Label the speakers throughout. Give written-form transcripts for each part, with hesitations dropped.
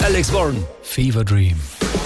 Speaker 1: Alex Warren, Fever Dream.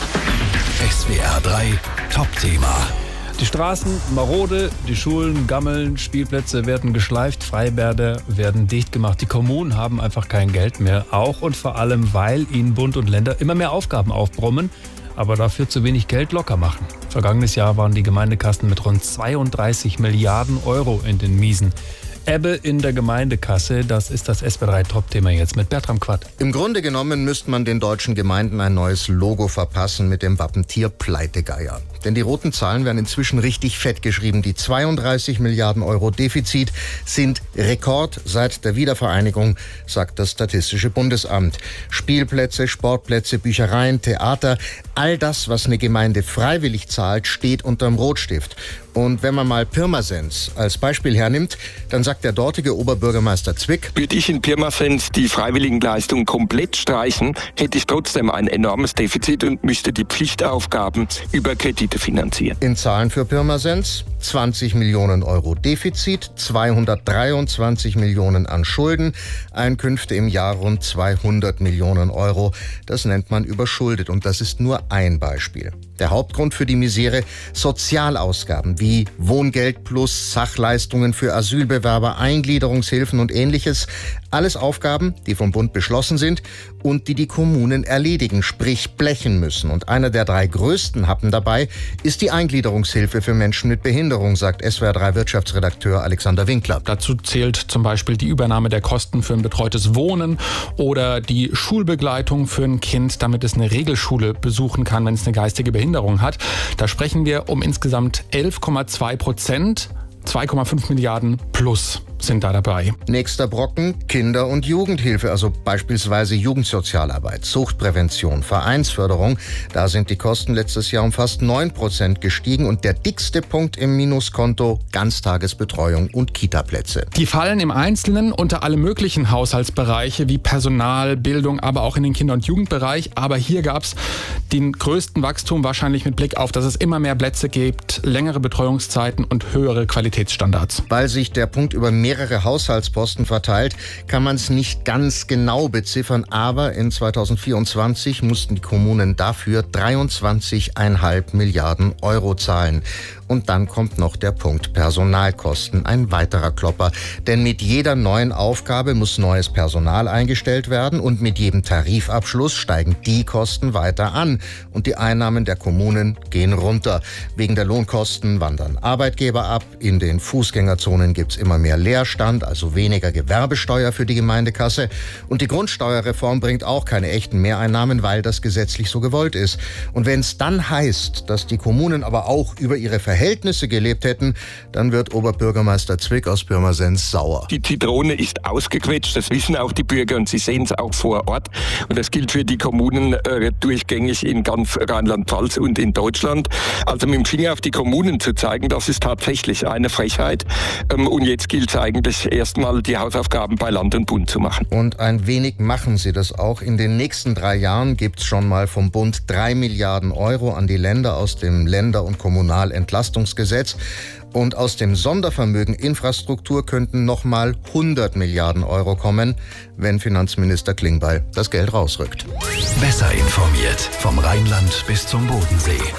Speaker 2: SWR 3 Top-Thema.
Speaker 1: Die Straßen marode, die Schulen gammeln, Spielplätze werden geschleift, Freibäder werden dicht gemacht. Die Kommunen haben einfach kein Geld mehr. Auch und vor allem, weil ihnen Bund und Länder immer mehr Aufgaben aufbrummen, aber dafür zu wenig Geld locker machen. Vergangenes Jahr waren die Gemeindekassen mit rund 32 Milliarden Euro in den Miesen. Ebbe in der Gemeindekasse, das ist das SWR 3 Top-Thema jetzt mit Bertram Quatt.
Speaker 3: Im Grunde genommen müsste man den deutschen Gemeinden ein neues Logo verpassen mit dem Wappentier Pleitegeier. Denn die roten Zahlen werden inzwischen richtig fett geschrieben. Die 32 Milliarden Euro Defizit sind Rekord seit der Wiedervereinigung, sagt das Statistische Bundesamt. Spielplätze, Sportplätze, Büchereien, Theater, all das, was eine Gemeinde freiwillig zahlt, steht unterm Rotstift. Und wenn man mal Pirmasens als Beispiel hernimmt, dann sagt der dortige Oberbürgermeister Zwick:
Speaker 4: Würde ich in Pirmasens die Freiwilligenleistung komplett streichen, hätte ich trotzdem ein enormes Defizit und müsste die Pflichtaufgaben über Kredite finanzieren.
Speaker 3: In Zahlen für Pirmasens: 20 Millionen Euro Defizit, 223 Millionen an Schulden, Einkünfte im Jahr rund 200 Millionen Euro. Das nennt man überschuldet und das ist nur ein Beispiel. Der Hauptgrund für die Misere: Sozialausgaben wie Wohngeld plus Sachleistungen für Asylbewerber, Eingliederungshilfen und Ähnliches. Alles Aufgaben, die vom Bund beschlossen sind und die Kommunen erledigen, sprich blechen müssen. Und einer der 3 größten Happen dabei ist die Eingliederungshilfe für Menschen mit Behinderung, sagt SWR 3 Wirtschaftsredakteur Alexander Winkler.
Speaker 5: Dazu zählt zum Beispiel die Übernahme der Kosten für ein betreutes Wohnen oder die Schulbegleitung für ein Kind, damit es eine Regelschule besuchen kann, wenn es eine geistige Behinderung hat. Da sprechen wir um insgesamt 11,2%. 2,5 Milliarden plus sind da dabei.
Speaker 3: Nächster Brocken: Kinder- und Jugendhilfe, also beispielsweise Jugendsozialarbeit, Suchtprävention, Vereinsförderung. Da sind die Kosten letztes Jahr um fast 9% gestiegen und der dickste Punkt im Minuskonto: Ganztagesbetreuung und Kitaplätze.
Speaker 5: Die fallen im Einzelnen unter alle möglichen Haushaltsbereiche wie Personal, Bildung, aber auch in den Kinder- und Jugendbereich. Aber hier gab es den größten Wachstum wahrscheinlich mit Blick auf, dass es immer mehr Plätze gibt, längere Betreuungszeiten und höhere Qualitätsstandards.
Speaker 3: Weil sich der Punkt über mehrere Haushaltsposten verteilt, kann man es nicht ganz genau beziffern, aber in 2024 mussten die Kommunen dafür 23,5 Milliarden Euro zahlen. Und dann kommt noch der Punkt Personalkosten, ein weiterer Klopper. Denn mit jeder neuen Aufgabe muss neues Personal eingestellt werden und mit jedem Tarifabschluss steigen die Kosten weiter an. Und die Einnahmen der Kommunen gehen runter. Wegen der Lohnkosten wandern Arbeitgeber ab. In den Fußgängerzonen gibt's immer mehr Leerstand, also weniger Gewerbesteuer für die Gemeindekasse. Und die Grundsteuerreform bringt auch keine echten Mehreinnahmen, weil das gesetzlich so gewollt ist. Und wenn es dann heißt, dass die Kommunen aber auch über ihre Verhältnisse gelebt hätten, dann wird Oberbürgermeister Zwick aus Pirmasens sauer.
Speaker 4: Die Zitrone ist ausgequetscht, das wissen auch die Bürger und sie sehen es auch vor Ort. Und das gilt für die Kommunen durchgängig in ganz Rheinland-Pfalz und in Deutschland. Also mit dem Finger auf die Kommunen zu zeigen, das ist tatsächlich eine Frechheit. Und jetzt gilt es eigentlich erstmal, die Hausaufgaben bei Land und Bund zu machen.
Speaker 3: Und ein wenig machen sie das auch. In den nächsten 3 Jahren gibt es schon mal vom Bund 3 Milliarden Euro an die Länder aus dem Länder- und Kommunalentlastungsgesetz. Und aus dem Sondervermögen Infrastruktur könnten nochmal 100 Milliarden Euro kommen, wenn Finanzminister Klingbeil das Geld rausrückt.
Speaker 2: Besser informiert vom Rheinland bis zum Bodensee.